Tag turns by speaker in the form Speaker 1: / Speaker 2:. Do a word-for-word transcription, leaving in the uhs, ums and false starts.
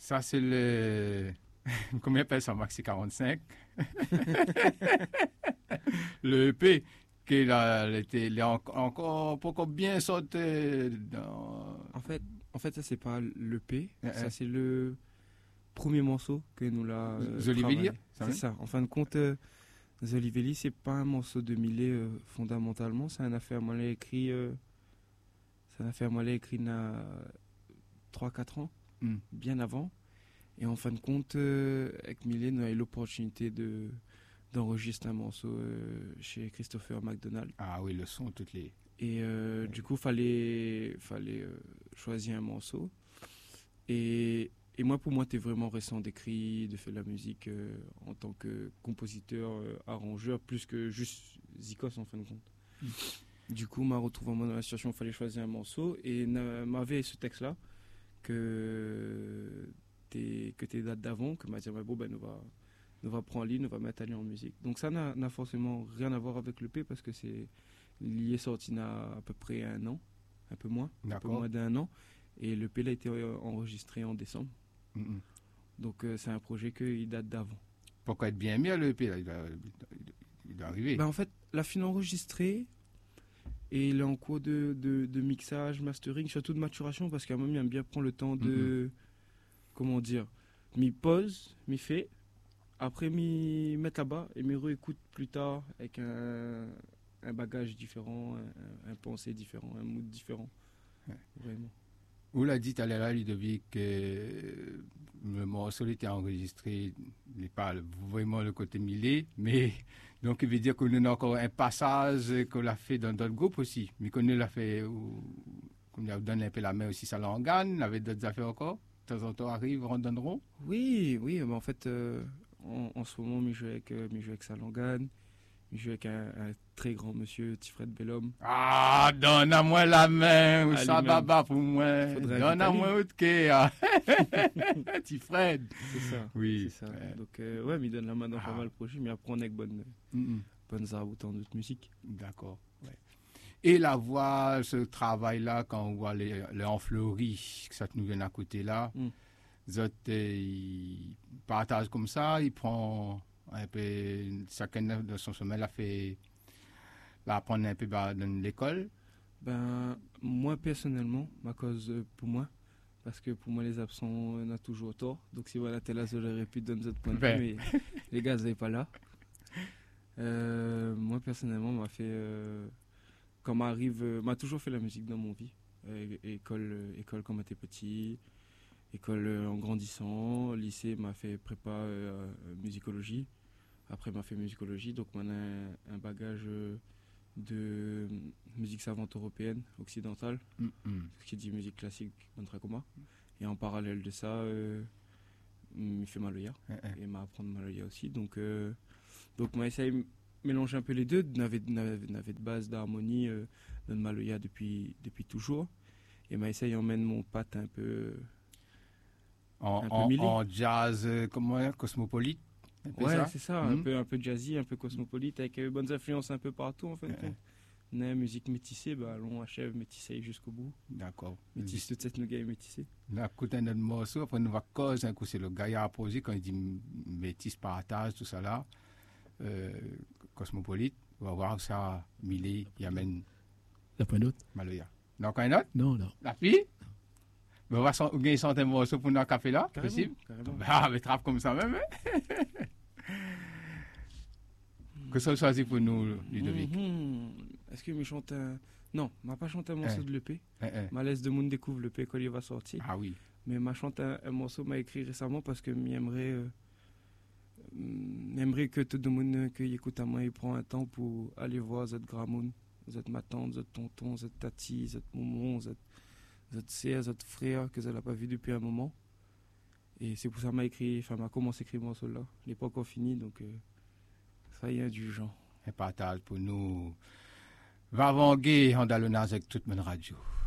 Speaker 1: Ça, c'est le... Combien appelle ça, Maxi quarante-cinq? Le E P, qui là, il est encore, encore bien sauté dans...
Speaker 2: En fait, en fait, ça, c'est pas l'E P.
Speaker 1: Eh,
Speaker 2: Ça,
Speaker 1: eh.
Speaker 2: c'est le premier morceau que nous l'a euh,
Speaker 1: Zolivelli,
Speaker 2: travaillé.
Speaker 1: ça
Speaker 2: C'est
Speaker 1: va?
Speaker 2: ça. En fin de compte, euh, Zolivelli, c'est pas un morceau de Millet euh, fondamentalement. C'est une affaire, moi, l'ai écrit... Euh, c'est une affaire, moi, l'ai écrit il y a trois quatre ans,
Speaker 1: Mm.
Speaker 2: bien avant. Et en fin de compte, euh, avec Millet, nous avons eu l'opportunité de, d'enregistrer un morceau euh, chez Christopher McDonald.
Speaker 1: Ah oui, le son, toutes les...
Speaker 2: Et euh,
Speaker 1: Oui.
Speaker 2: du coup, fallait, fallait euh, choisir un morceau. Et, et moi, pour moi, c'était vraiment récent d'écrire, de faire de la musique euh, en tant que compositeur, euh, arrangeur, plus que juste Zikos en fin de compte.
Speaker 1: Mm.
Speaker 2: Du coup, m'a retrouvé dans la situation où il fallait choisir un morceau. Et na- m'avait ce texte-là que tes, que tes dates d'avant, que m'a dit, bon, ben, nous va, nous va prendre en ligne, nous va mettre à en musique. Donc ça n'a, n'a forcément rien à voir avec le P parce que c'est... Il est sorti il y a à peu près un an, un peu moins, un peu
Speaker 1: D'accord.
Speaker 2: moins d'un an. Et le P a été euh, enregistré en décembre.
Speaker 1: Mm, mm.
Speaker 2: Donc euh, c'est un projet qui date d'avant.
Speaker 1: Pourquoi être bien mis à l'E P, là, il doit, il doit arriver.
Speaker 2: Ben, en fait, la fin enregistrée et il est en cours de, de, de mixage, mastering, surtout de maturation parce qu'à un moment, il aime bien prendre le temps de,
Speaker 1: Mm-hmm.
Speaker 2: comment dire, m'y pose, m'y fait, après m'y mettre là-bas et m'y réécoute plus tard avec un, un bagage différent, un, un pensée différent, un mood différent.
Speaker 1: Ouais.
Speaker 2: Vraiment.
Speaker 1: Vous l'a dit tout à l'heure, Ludovic, que le morceau était enregistré, il n'est pas vraiment le côté Millet, mais donc il veut dire qu'on a encore un passage qu'on a fait dans d'autres groupes aussi, mais qu'on l'a fait, qu'on a donné un peu la main aussi, ça l'engane, il avait d'autres affaires encore, de temps en temps arrive, on donneront.
Speaker 2: Oui, oui, mais en fait, euh, en, en ce moment, je joue avec, euh, je joue avec Salangane, je joue avec un, un très grand monsieur, Tifred Bellhomme.
Speaker 1: Ah, donne à moi la main, ou
Speaker 2: À
Speaker 1: ça
Speaker 2: lui-même.
Speaker 1: baba pour moi,
Speaker 2: Faudrait
Speaker 1: donne à
Speaker 2: inviter
Speaker 1: moi autre que, petit Fred.
Speaker 2: C'est ça.
Speaker 1: Oui.
Speaker 2: C'est ça.
Speaker 1: Ouais.
Speaker 2: Donc, euh, ouais, mais il donne la main dans
Speaker 1: Ah.
Speaker 2: pas mal de projets, mais après, on est avec bonne,
Speaker 1: Mm-mm.
Speaker 2: bonnes arbres en d'autres musiques.
Speaker 1: D'accord. Ouais. Et la voix, ce travail-là, quand on voit les, les Enfleuris, que ça nous vient à côté là,
Speaker 2: Mm.
Speaker 1: Zot, euh, il partage comme ça, il prend un peu, chacun de son sommet, l'a fait, l'a prendre un peu bah, dans l'école.
Speaker 2: Ben, moi, personnellement, ma cause euh, pour moi, parce que pour moi, les absents, on a toujours tort. Donc, si voilà, t'es là, je l'aurais pu donner d'autres points de vue,
Speaker 1: Ben.
Speaker 2: mais les gars, vous n'êtes pas là. Euh, moi, personnellement, m'a fait, euh, quand m'arrive, euh, m'a toujours fait la musique dans mon vie. Euh, école, euh, école quand j'étais petit, école euh, en grandissant, lycée m'a fait prépa euh, euh, musicologie. Après, m'a fait musicologie, donc on a un, un bagage euh, de musique savante européenne, occidentale,
Speaker 1: Mm-mm.
Speaker 2: ce qui dit musique classique, Mantracoma. Et en parallèle de ça, euh, il fait Maloya,
Speaker 1: Eh, eh.
Speaker 2: et m'a apprendre Maloya aussi. Donc, euh, donc moi, essayé de mélanger un peu les deux, n'avait n'avait de base d'harmonie euh, dans le Maloya depuis, depuis toujours. Et m'a essayé d'emmener mon patte un peu.
Speaker 1: En,
Speaker 2: Un peu
Speaker 1: en,
Speaker 2: Millet.
Speaker 1: en jazz, euh, comment, cosmopolite, un peu
Speaker 2: Ouais,
Speaker 1: ça?
Speaker 2: c'est ça,
Speaker 1: Mhm.
Speaker 2: un, peu, un peu jazzy, un peu cosmopolite, avec euh, bonnes influences un peu partout en fait.
Speaker 1: Ouais, ouais.
Speaker 2: On a une musique métissée, bah, allons achève métissée jusqu'au bout.
Speaker 1: D'accord.
Speaker 2: Métisse toute cette nougat est métissée.
Speaker 1: On a écouté un autre morceau, après nous va cause un coup, c'est le gars qui a posé quand il dit métis, partage, tout ça là, euh, cosmopolite, on va voir ça, Millet, il amène
Speaker 3: La point d'autre?
Speaker 1: Maloya. Donc, un autre?
Speaker 3: Non, non.
Speaker 1: La fille? Ben, on va son- gagner un morceau pour nous café là,
Speaker 2: Carrément,
Speaker 1: possible?
Speaker 2: carrément.
Speaker 1: Ah, mais trappe comme ça même, hein? Que ça choisit pour nous, Ludovic?
Speaker 2: Mhm. Est-ce que me chante un... Non, m'a pas chanté un morceau
Speaker 1: Eh.
Speaker 2: de l'E P.
Speaker 1: Eh, eh.
Speaker 2: Ma laisse de monde découvre l'E P quand il va sortir.
Speaker 1: Ah oui.
Speaker 2: Mais m'a chanté un, un morceau m'a écrit récemment parce que m'aimerait euh, m'aimerait que tout le monde qui écoute à moi il prend un temps pour aller voir cette gramoun, cette ma tante, cette tonton, cette tati, cette maman, cette cette sœur, cette frère que je n'ai pas vu depuis un moment. Et c'est pour ça m'a écrit, enfin m'a commencé à écrire mon morceau là. Il n'est pas encore fini donc euh, ça y est du genre.
Speaker 1: Un partage pour nous. Va vanguer en dalonnage avec toute mon radio.